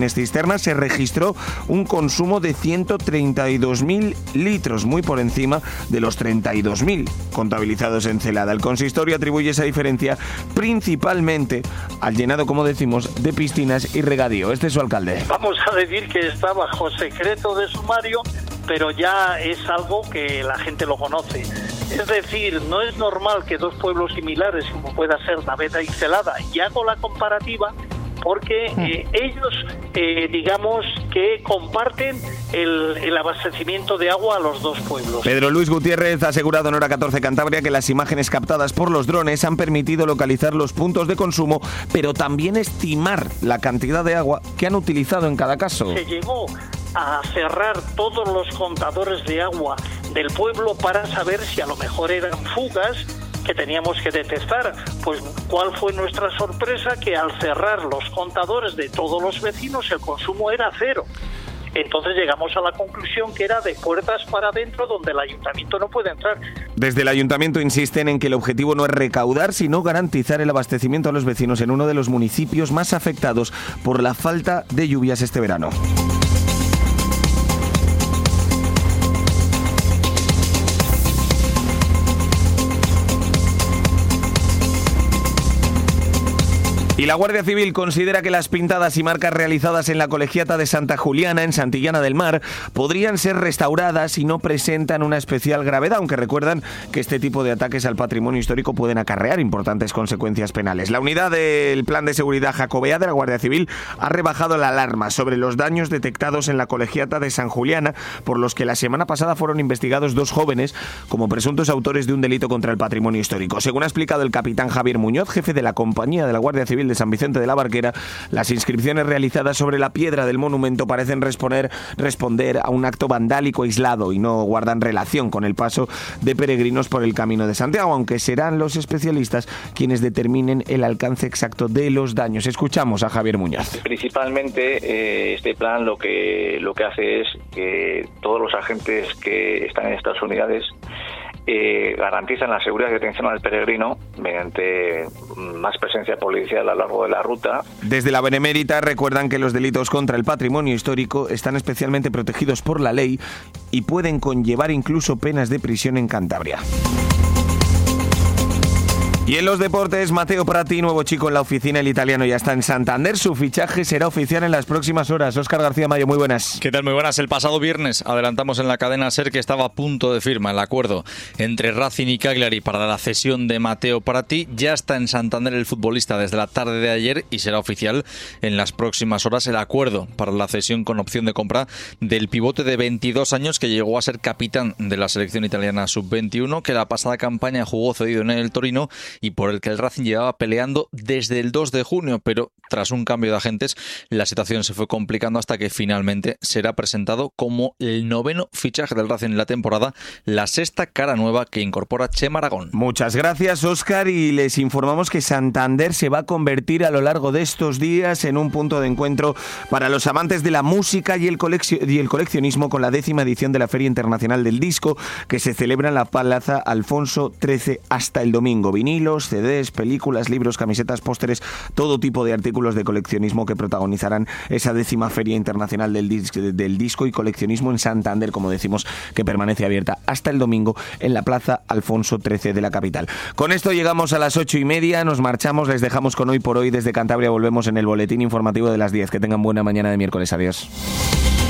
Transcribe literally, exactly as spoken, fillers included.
cisternas se registró un consumo de ciento treinta y dos mil litros, muy por encima de los treinta y dos mil contabilizados en Celada. El consistorio atribuye esa diferencia principalmente al llenado, como decimos, de piscinas y regadío. Este es su alcalde. Vamos a decir que está bajo secreto de sumario, pero ya es algo que la gente lo conoce. Es decir, no es normal que dos pueblos similares, como pueda ser Naveda y Celada, y hago la comparativa porque eh, ellos, eh, digamos, que comparten el, el abastecimiento de agua a los dos pueblos. Pedro Luis Gutiérrez ha asegurado en Hora catorce Cantabria que las imágenes captadas por los drones han permitido localizar los puntos de consumo, pero también estimar la cantidad de agua que han utilizado en cada caso. Se llegó a cerrar todos los contadores de agua del pueblo para saber si a lo mejor eran fugas que teníamos que detectar. Pues ¿cuál fue nuestra sorpresa? Que al cerrar los contadores de todos los vecinos el consumo era cero. Entonces llegamos a la conclusión que era de puertas para adentro, donde el ayuntamiento no puede entrar. Desde el ayuntamiento insisten en que el objetivo no es recaudar, sino garantizar el abastecimiento a los vecinos en uno de los municipios más afectados por la falta de lluvias este verano. Y la Guardia Civil considera que las pintadas y marcas realizadas en la colegiata de Santa Juliana, en Santillana del Mar, podrían ser restauradas y no presentan una especial gravedad, aunque recuerdan que este tipo de ataques al patrimonio histórico pueden acarrear importantes consecuencias penales. La unidad del Plan de Seguridad Jacobea de la Guardia Civil ha rebajado la alarma sobre los daños detectados en la colegiata de San Juliana, por los que la semana pasada fueron investigados dos jóvenes como presuntos autores de un delito contra el patrimonio histórico. Según ha explicado el capitán Javier Muñoz, jefe de la compañía de la Guardia Civil de San Vicente de la Barquera, las inscripciones realizadas sobre la piedra del monumento parecen responder, responder a un acto vandálico aislado y no guardan relación con el paso de peregrinos por el Camino de Santiago, aunque serán los especialistas quienes determinen el alcance exacto de los daños. Escuchamos a Javier Muñoz. Principalmente eh, este plan lo que, lo que hace es que todos los agentes que están en estas unidades Eh, garantizan la seguridad y atención al peregrino mediante más presencia policial a lo largo de la ruta. Desde la Benemérita recuerdan que los delitos contra el patrimonio histórico están especialmente protegidos por la ley y pueden conllevar incluso penas de prisión en Cantabria. Y en los deportes, Matteo Prati, nuevo chico en la oficina, el italiano ya está en Santander. Su fichaje será oficial en las próximas horas. Óscar García Mayo, muy buenas. ¿Qué tal? Muy buenas. El pasado viernes adelantamos en la cadena SER que estaba a punto de firma el acuerdo entre Racing y Cagliari para la cesión de Matteo Prati. Ya está en Santander el futbolista desde la tarde de ayer y será oficial en las próximas horas el acuerdo para la cesión con opción de compra del pivote de veintidós años que llegó a ser capitán de la selección italiana sub veintiuno, que la pasada campaña jugó cedido en el Torino y por el que el Racing llevaba peleando desde el dos de junio, pero tras un cambio de agentes la situación se fue complicando hasta que finalmente será presentado como el noveno fichaje del Racing en la temporada, la sexta cara nueva que incorpora Chema Aragón. Muchas gracias, Óscar, y les informamos que Santander se va a convertir a lo largo de estos días en un punto de encuentro para los amantes de la música y el, coleccio- y el coleccionismo, con la décima edición de la Feria Internacional del Disco, que se celebra en la Plaza Alfonso trece hasta el domingo. Vinilos, C Ds, películas, libros, camisetas, pósteres, todo tipo de artículos de coleccionismo que protagonizarán esa décima Feria Internacional del, dis- del Disco y Coleccionismo en Santander, como decimos, que permanece abierta hasta el domingo en la Plaza Alfonso trece de la capital. Con esto llegamos a las ocho y media, nos marchamos, les dejamos con Hoy por Hoy desde Cantabria, volvemos en el boletín informativo de las diez. Que tengan buena mañana de miércoles, adiós.